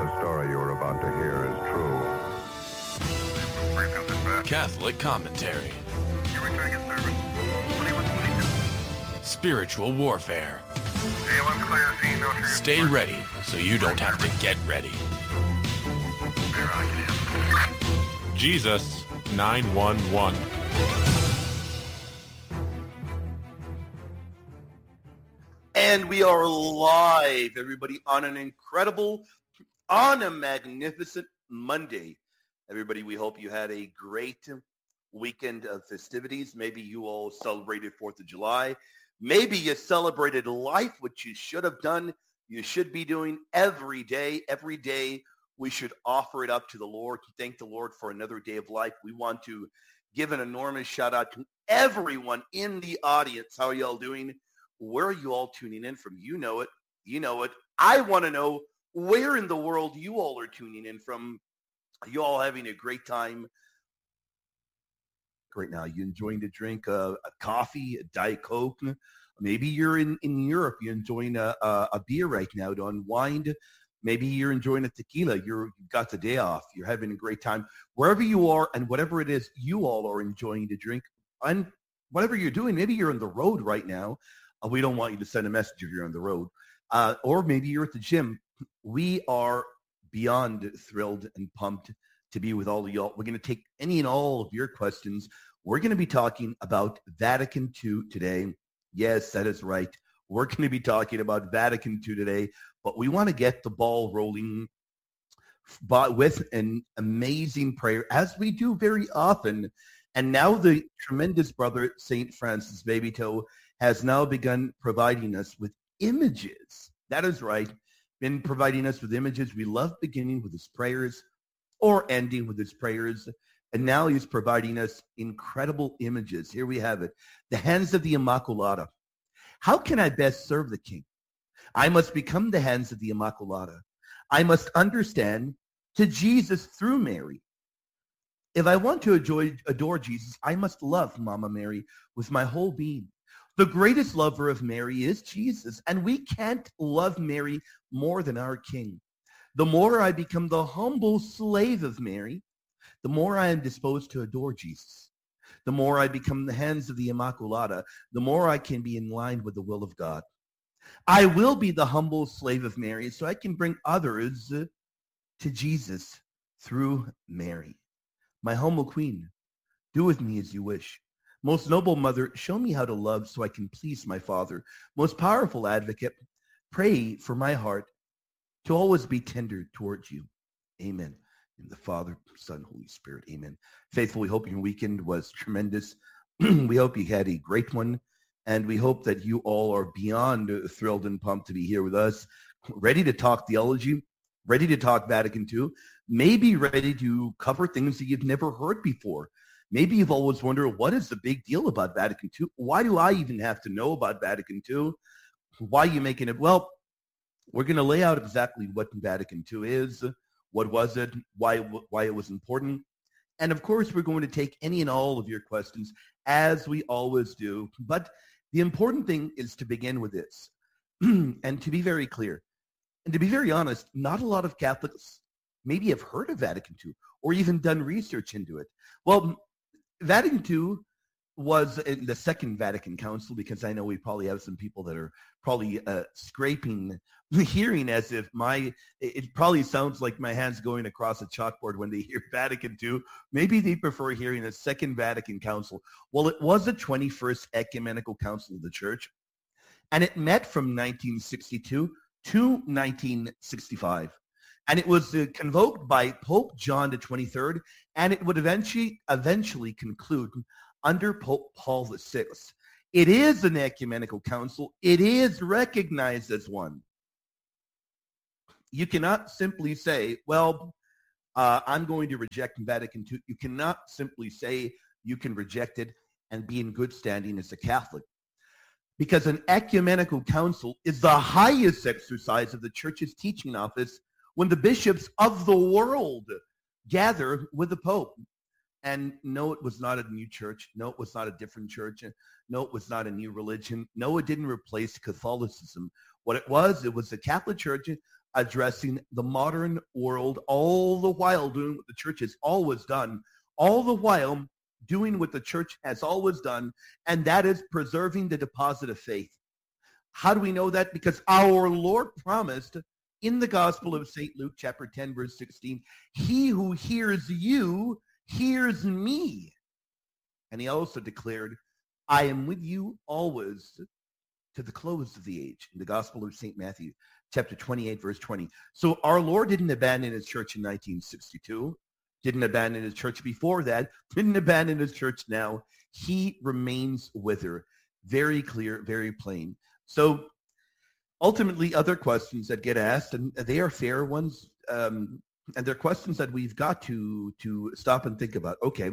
The story you are about to hear is true. Catholic commentary. Spiritual warfare. Stay ready so you don't have to get ready. Jesus 911. And we are live, everybody, on a magnificent Monday. Everybody, we hope you had a great weekend of festivities. Maybe you all celebrated 4th of July. Maybe you celebrated life, which you should have done. You should be doing every day. Every day we should offer it up to the Lord, to thank the Lord for another day of life. We want to give an enormous shout out to everyone in the audience. How are y'all doing? Where are you all tuning in from? You know it. You know it. I want to know where in the world you all are tuning in from. Are you all having a great time right now? You enjoying to drink a coffee, a Diet Coke? Maybe you're in Europe. You're enjoying a beer right now to unwind. Maybe you're enjoying a tequila. You've got the day off. You're having a great time. Wherever you are and whatever it is you all are enjoying to drink, and whatever you're doing, maybe you're on the road right now. We don't want you to send a message if you're on the road. Or maybe you're at the gym. We are beyond thrilled and pumped to be with all of y'all. We're going to take any and all of your questions. We're going to be talking about Vatican II today. Yes, that is right. We're going to be talking about Vatican II today, but we want to get the ball rolling with an amazing prayer, as we do very often. And now the tremendous brother, St. Francis Babytoe, has now begun providing us with images. That is right. Been providing us with images. We love beginning with his prayers or ending with his prayers. And now he's providing us incredible images. Here we have it. The hands of the Immaculata. How can I best serve the King? I must become the hands of the Immaculata. I must understand to Jesus through Mary. If I want to adore Jesus, I must love Mama Mary with my whole being. The greatest lover of Mary is Jesus, and we can't love Mary more than our King. The more I become the humble slave of Mary, the more I am disposed to adore Jesus. The more I become the hands of the Immaculata, the more I can be in line with the will of God. I will be the humble slave of Mary so I can bring others to Jesus through Mary. My humble queen, do with me as you wish. Most noble mother, show me how to love so I can please my Father. Most powerful advocate, pray for my heart to always be tender towards you. Amen. In the Father, Son, Holy Spirit. Amen. Faithful, we hope your weekend was tremendous. We hope you had a great one. And we hope that you all are beyond thrilled and pumped to be here with us, ready to talk theology, ready to talk Vatican II, maybe ready to cover things that you've never heard before. Maybe you've always wondered, what is the big deal about Vatican II? Why do I even have to know about Vatican II? Why are you making it? Well, we're going to lay out exactly what Vatican II is, what was it, why it was important. And of course, we're going to take any and all of your questions, as we always do. But the important thing is to begin with this, and to be very clear, and to be very honest, not a lot of Catholics maybe have heard of Vatican II or even done research into it. Well, Vatican II was in the Second Vatican Council, because I know we probably have some people that are probably scraping the hearing as if it probably sounds like my hands going across a chalkboard when they hear Vatican II. Maybe they prefer hearing the Second Vatican Council. Well, it was the 21st Ecumenical Council of the Church, and it met from 1962 to 1965. And it was convoked by Pope John the 23rd, and it would eventually conclude under Pope Paul VI. It is an ecumenical council. It is recognized as one. You cannot simply say, well, I'm going to reject Vatican II. You cannot simply say you can reject it and be in good standing as a Catholic. Because an ecumenical council is the highest exercise of the Church's teaching office, when the bishops of the world gather with the Pope. And no, it was not a new church. No, it was not a different church. No, it was not a new religion. No, it didn't replace Catholicism. What it was the Catholic Church addressing the modern world, all the while doing what the church has always done, all the while doing what the church has always done, and that is preserving the deposit of faith. How do we know that? Because our Lord promised in the Gospel of St. Luke, chapter 10, verse 16, he who hears you hears me. And he also declared, I am with you always to the close of the age, in the Gospel of St. Matthew, chapter 28, verse 20. So our Lord didn't abandon his church in 1962, didn't abandon his church before that, didn't abandon his church now. He remains with her. Very clear, very plain. So ultimately, other questions that get asked, and they are fair ones, and they're questions that we've got to stop and think about. Okay,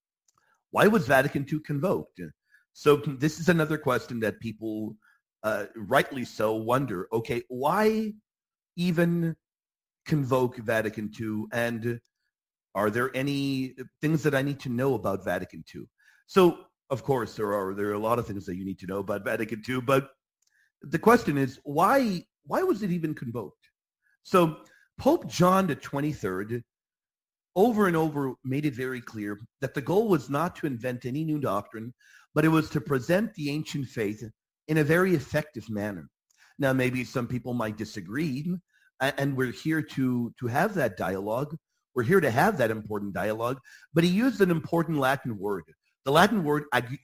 why was Vatican II convoked? So this is another question that people, rightly so, wonder, okay, why even convoke Vatican II, and are there any things that I need to know about Vatican II? So, of course, there are a lot of things that you need to know about Vatican II, but the question is, why was it even convoked? So Pope John the 23rd over and over made it very clear that the goal was not to invent any new doctrine, but it was to present the ancient faith in a very effective manner. Now, maybe some people might disagree, and we're here to have that dialogue. We're here to have that important dialogue, but he used an important Latin word. The Latin word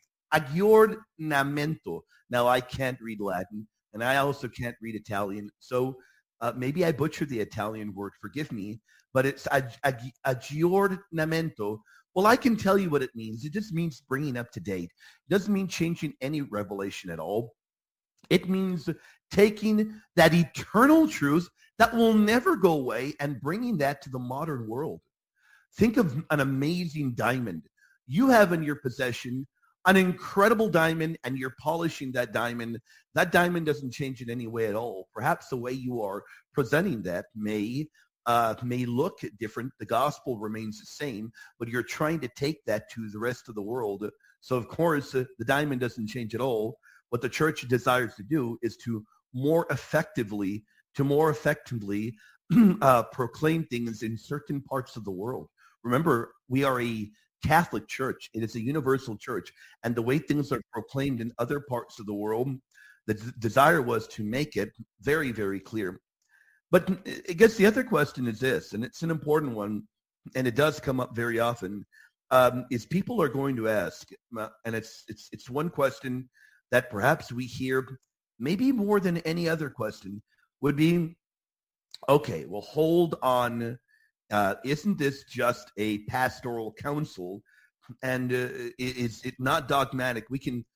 aggiornamento. Now, I can't read Latin, and I also can't read Italian, so maybe I butchered the Italian word. Forgive me, but it's aggiornamento. Well, I can tell you what it means. It just means bringing up to date. It doesn't mean changing any revelation at all. It means taking that eternal truth that will never go away and bringing that to the modern world. Think of an amazing diamond. You have in your possession an incredible diamond, and you're polishing that diamond. That diamond doesn't change in any way at all. Perhaps the way you are presenting that may look different. The gospel remains the same, but you're trying to take that to the rest of the world. So, of course, the diamond doesn't change at all. What the church desires to do is to more effectively proclaim things in certain parts of the world. Remember, we are a Catholic church. It is a universal church. And the way things are proclaimed in other parts of the world, the desire was to make it very, very clear. But I guess the other question is this, and it's an important one, and it does come up very often, is people are going to ask, and it's one question that perhaps we hear maybe more than any other question, would be, okay, well, hold on. Isn't this just a pastoral council? And is it not dogmatic? We can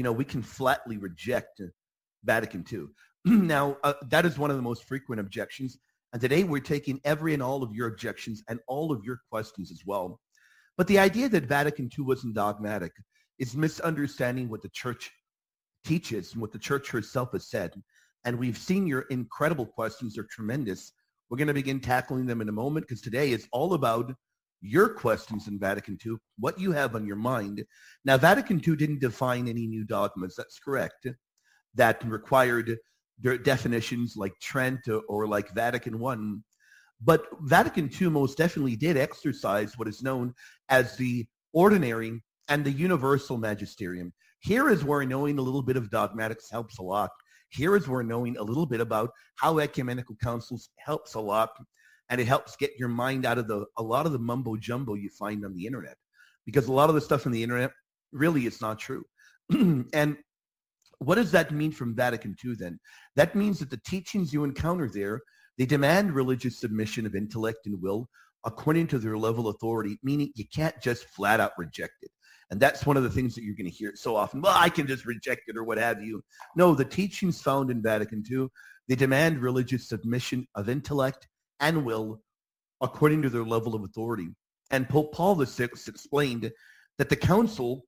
flatly reject Vatican II. Now, that is one of the most frequent objections. And today we're taking every and all of your objections and all of your questions as well. But the idea that Vatican II wasn't dogmatic is misunderstanding what the church teaches and what the church herself has said. And we've seen your incredible questions. They're tremendous. We're going to begin tackling them in a moment, because today is all about your questions in Vatican II, what you have on your mind. Now, Vatican II didn't define any new dogmas. That's correct. That required definitions like Trent or like Vatican I. But Vatican II most definitely did exercise what is known as the ordinary and the universal magisterium. Here is where knowing a little bit of dogmatics helps a lot. Here is where knowing a little bit about how ecumenical councils helps a lot, and it helps get your mind out of a lot of the mumbo jumbo you find on the internet, because a lot of the stuff on the internet really is not true. And what does that mean from Vatican II then? That means that the teachings you encounter there, they demand religious submission of intellect and will according to their level of authority, meaning you can't just flat out reject it. And that's one of the things that you're going to hear so often. Well, I can just reject it or what have you. No, the teachings found in Vatican II, they demand religious submission of intellect and will according to their level of authority. And Pope Paul VI explained that the council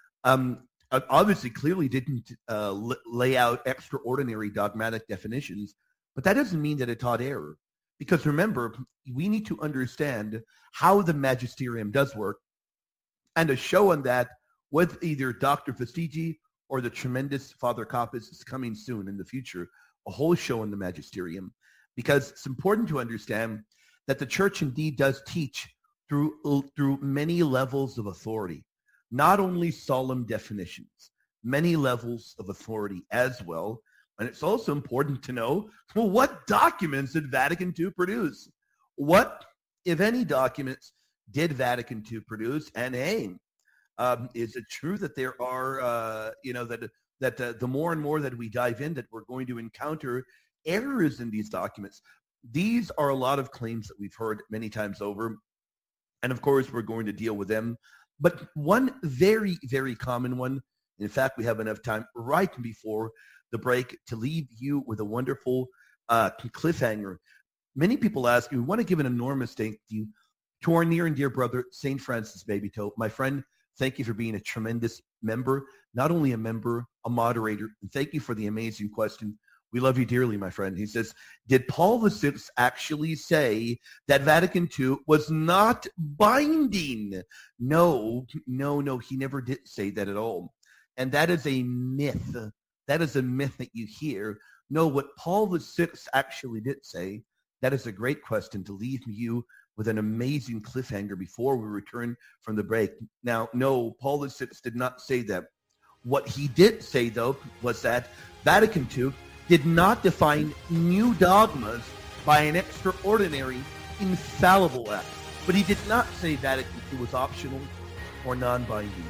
obviously clearly didn't lay out extraordinary dogmatic definitions, but that doesn't mean that it taught error. Because remember, we need to understand how the magisterium does work, and a show on that with either Dr. Fastigi or the tremendous Father Kappas is coming soon in the future, a whole show on the magisterium. because it's important to understand that the church indeed does teach through many levels of authority, not only solemn definitions, many levels of authority as well. And it's also important to know, well, what documents did Vatican II produce? What, if any, documents did Vatican II produce? And hey, is it true that there are, that the more and more that we dive in, that we're going to encounter errors in these documents? These are a lot of claims that we've heard many times over. And of course, we're going to deal with them. But one very, very common one, in fact, we have enough time right before the break to leave you with a wonderful cliffhanger. Many people ask me, we want to give an enormous thank you to our near and dear brother, St. Francis Babytoe. My friend, thank you for being a tremendous member, not only a member, a moderator, and thank you for the amazing question. We love you dearly, my friend. He says, did Paul VI actually say that Vatican II was not binding? No, he never did say that at all. And that is a myth. That is a myth that you hear. No, what Paul VI actually did say, that is a great question to leave you with an amazing cliffhanger before we return from the break. Now, no, Paul VI did not say that. What he did say, though, was that Vatican II did not define new dogmas by an extraordinary, infallible act. But he did not say Vatican II was optional or non-binding.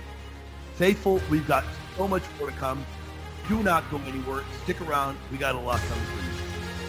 Faithful, we've got so much more to come. Do not go anywhere. Stick around. We got a lot coming for you.